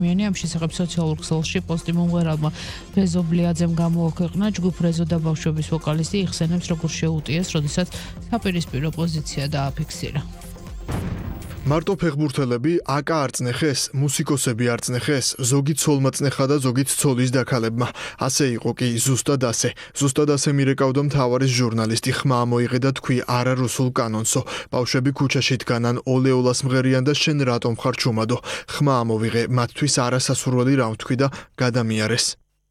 მიანი ამ შესახებ სოციალურ ქსელში პოსტი მომღერალმა რეზო ბლიაძემ გამოაქვეყნა. ჯგუფ რეზო და ბავშვების ვოკალისტი იხსენებს, როგორ შეუტიეს, როდესაც საპირისპირო პოზიცია დააფიქსირა. მარტო ფეხბურთელები აკა არწნეხეს, მუსიკოსები არწნეხეს, ზოგი ცოლმაწნეხა და ზოგი ცოლის დაქალებმა. ასე იყო კი ზუსტად ასე. ზუსტად ასე მირეკავდა მთავარის ჟურნალისტი ხმა მოიღე და თქვი არა რუსულ კანონსო. ბავშვები ქუჩაში დგანან ოლეოლას მღერიან და შენ რატომ ხარ ჩუმადო. ხმა ამოვიღე, მათთვის არასასურველი რამ თქვი და გადამიარეს.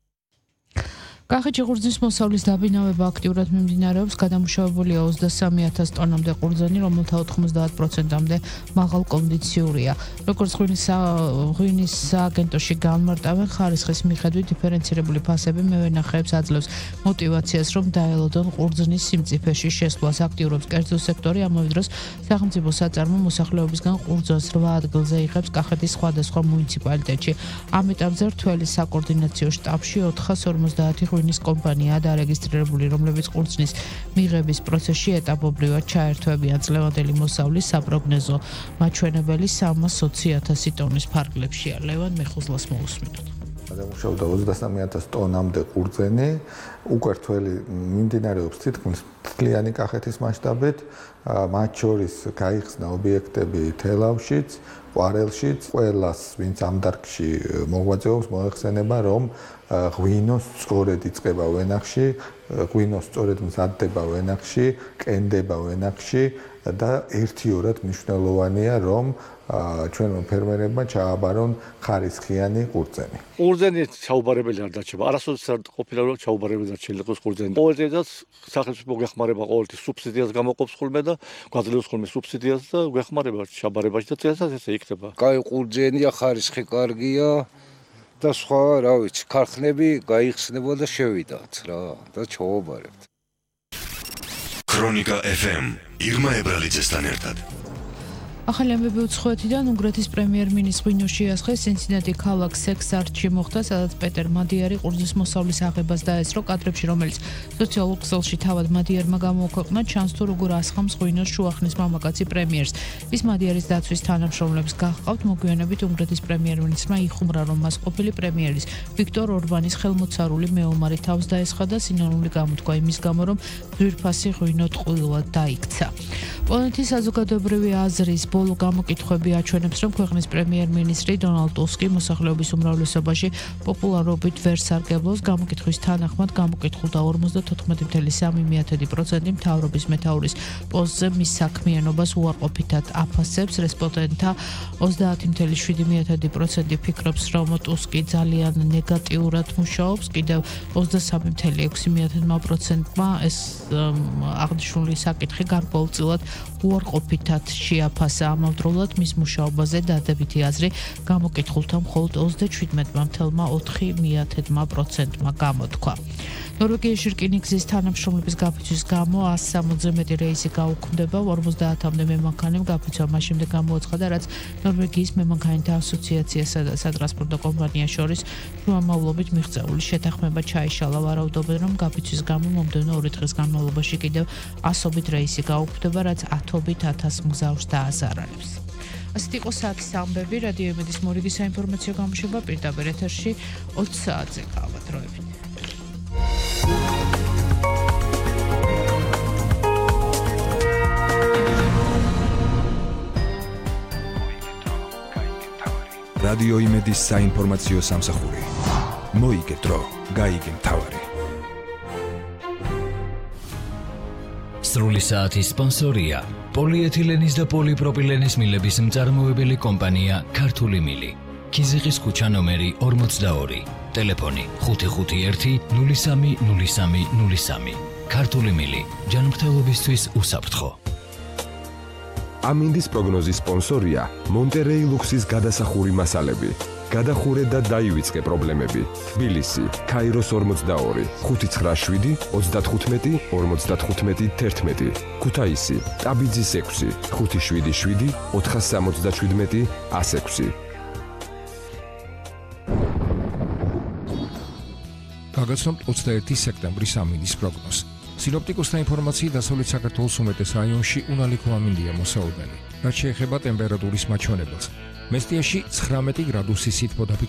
კახეთში ყურძნის მოსავლის დაბინავება აქტიურად მიმდინარეობს. გადამუშავებულია 23,000 ტონამდე ყურძენი, რომელთა 90%-მდე მაღალ კონდიციურია. როგორც ღვინის სააგენტოში განმარტავენ, ხარისხის მიხედვით დიფერენცირებული ფასები მევენახეებს აძლევს მოტივაციას, რომ დაელოდონ ყურძნის სიმწიფეში შესვლას. აქტიურობს კერძო სექტორი, ამავე დროს სახელმწიფო საწარმო მოსახლეობისგან ყურძნის 8 ადგილზე იღებს კახეთის სხვადასხვა მუნიციპალიტეტში. ამ ეტაპზე რთველი საკოორდინაციო შტაბში 450 ღვინის კომპანიაა დარეგისტრირებული, რომლებიც ყურძნის მიღების პროცესში ეტაპობრივად ჩაერთვებიან. წლევანდელი მოსავლის საპროგნოზო მაჩვენებელი 320,000 ტონის ფარგლებშია. ლევან მეხუზლას მოусმინოთ. გადამუშავდა 23,000 ტონამდე ყურძენი, უკვე რთველი მიმდინარეობს თითქმის მთლიანი კახეთის მასშტაბით, მათ შორის გაიხსნა ობიექტები თელავშიც, ყვარელშიც, ყველას, ვინც ამ დარგში მოღვაწეობს, მოეხსენება, რომ ღვინოს სწორედ იწყება ვენახში, ღვინოს სწორედ მზადდება ვენახში, კენდება ვენახში და ერთიორად მნიშვნელოვანია, რომ ჩვენმა ფერმერებმა ჩააბარონ ხარისხიანი ყურძენი. ყურძენი ჩაუბარებელი არ დარჩება. არასოდეს არ ყოფილა რომ ჩაუბარებელი დარჩენილიყო ყურძენი. ყოველდღიურად სახელმწიფო გეხმარება ყოველთვის სუბსიდიას გამოყოფს ხოლმე და გვაძლევს ხოლმე სუბსიდიას და გვეხმარება ჩაბარებაში და წელსაც ესე იქნება. კაი ყურძენია, ხარისხი კარგია და სხვა, რა ვიცი, ქარხნები გაიხსნება და შევიდათ რა და ჩავაბარებთ. ქრონიკა FM ირმა ებრალიძესთან ერთად. ახალი ამბები უცხოეთიდან უნგრეთის პრემიერ-მინისტრ ღვინოში იასხეს სინცინატი ქალაქ სექსარტში მოხდა, სადაც პეტერ მადიარი ყურძნის მოსავლის აღებას დაესწრო. კადრებში, რომელიც სოციალურ ქსელში თავად მადიარმა გამოაქვეყნა, ჩანს თუ როგორ ასხამს ღვინოს შუახნის მამაკაცი პრემიერს. ის მადიარის დაცვის თანამშრომლებს გახყავთ. მოგვიანებით უნგრეთის პრემიერ-მინისტრმა იხუმრა, რომ მას ყოფილი პრემიერის ვიქტორ ორბანის ხელმოცარული მეომარი თავს დაესხა და სინანული გამოთქვა იმის გამო, რომ ძვირფასი ღვინო ტყუილად დაიქცა. პოლონეთის საზოგადოებრივი აზრის ბოლო გამოკითხვები აჩვენებს, რომ ქვეყნის პრემიერ-მინისტრი დონალდ ტუსკი მოსახლეობის უმრავლესობაში პოპულარობით ვერ სარგებლობს. გამოკითხვის თანახმად გამოკითხულთა 54,3% მთავრობის მეთაურის პოსტზე მის საქმიანობას უარყოფითად აფასებს. რესპონდენტთა 30,7% ფიქრობს, რომ ტუსკი ძალიან ნეგატიურად მუშაობს. კიდევ 23,6%-მა ეს აღნიშნული საკითხი გარკვეულწილად უარყოფითად შეაფასა. ამავდროულად მის მუშაობაზე დადებითი აზრი გამოკითხულთა მხოლოდ 27,4%-მა გამოთქვა. ნორვეგიაში რკინიგზის თანამშრომლების გაფიცვის გამო 160-ზე მეტი რეისი გაუქმდება. 50-მდე მემანქანემ გაფიცვა მას შემდეგ გამოაცხადა, რაც ნორვეგიის მემანქანეთა ასოციაციასა და სატრანსპორტო კომპანიას შორის შუამავლობით მიღწეული შეთანხმება ჩაიშალა. ვარაუდობენ, რომ გაფიცვის გამო მომდევნო 2 დღის განმავლობაში კიდევ 100-ობით რეისი გაუქმდება, რაც 10,000 მგზავრს დააზარალებს. ასეთ იყო საათის ამბები. რადიო იმედის მორიგი საინფორმაციო გამოშვება პირდაპირ ეთერში 20 საათზე გავთ დროებით. რადიო იმედის საინფორმაციო სამსახური. მოიგე დრო, გაიგე მთავარი. სრული საათის სპონსორია პოლიეთილენის და პოლიპროპილენის მილების მწარმოებელი კომპანია ქართული მილი. ქიზიყის ქუჩა ნომერი 42. ტელეფონი 551-030303. ქართული მილი. ჯანმრთელობისთვის უსაფრთხო. ამინდის პროგნოზის სპონსორია მონტერეი ლუქსის გადასახური მასალები. გადახურე და დაივიწყე პრობლემები. თბილისი, ქაიროს 42, 597, 35, 55, 11. ქუთაისი, ტაბიძის 6, 577, 477, 106. გაგაცნობთ 21 სექტემბრის ამინდის პროგნოზს. სინოპტიკოსთა ინფორმაციით დასავლეთ საქართველოს უმეტეს რაიონში უნალიქო ამინდია მოსაუბენი. რაც შეეხება ტემპერატურის მაჩვენებელს. მესტიაში 19 გრადუსი სითბო